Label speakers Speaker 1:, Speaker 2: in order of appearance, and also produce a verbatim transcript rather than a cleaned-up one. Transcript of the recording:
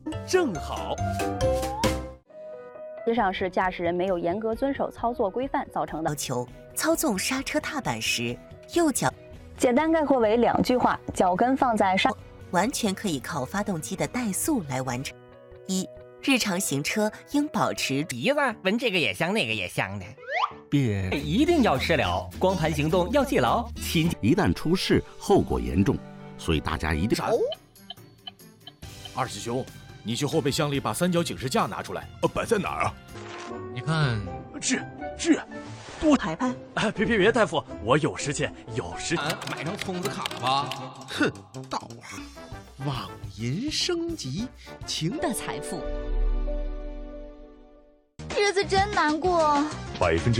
Speaker 1: 正好。
Speaker 2: 实际上是驾驶人没有严格遵守操作规范造成的。
Speaker 3: 要求操纵刹车踏板时，右脚
Speaker 2: 简单概括为两句话：脚跟放在刹，
Speaker 3: 完全可以靠发动机的怠速来完成。一、日常行车应保持
Speaker 4: 鼻子闻这个也香，那个也香的。
Speaker 1: 别
Speaker 4: 一定要吃了，光盘行动要记牢。亲，
Speaker 5: 一旦出事，后果严重，所以大家一定。
Speaker 1: 二师兄，你去后备箱里把三角警示架拿出来。呃，摆在哪儿啊？
Speaker 6: 你看，
Speaker 1: 是是，多
Speaker 3: 排排。
Speaker 1: 哎，别别别，大夫，我有事情，有事情。
Speaker 6: 啊、买张充子卡吧。
Speaker 7: 哼，道啊，网银升级，情
Speaker 8: 的财富。日子真难过。
Speaker 1: 百分之。